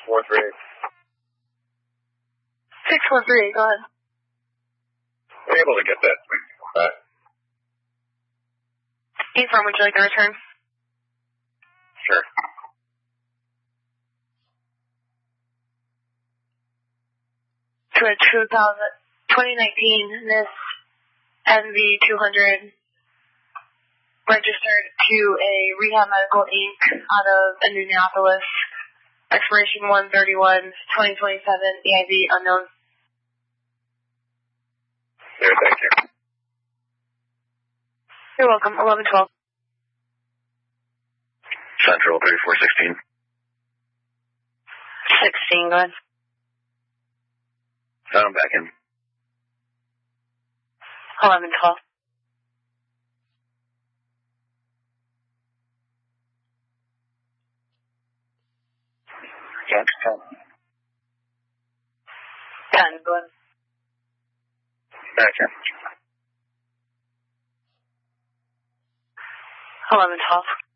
643. 643, go ahead. We're able to get that. Affirm, would you like a return? Sure. To a 2019 NIS NV200 registered to a Rehab Medical Inc. out of Indianapolis. Expiration 1/31/2027. EIV unknown. Yeah, thank you. You're welcome. 1112. Central 3416. 16, go ahead. I'm back in. 1112. Yeah, 10, go ahead. back in. 1112.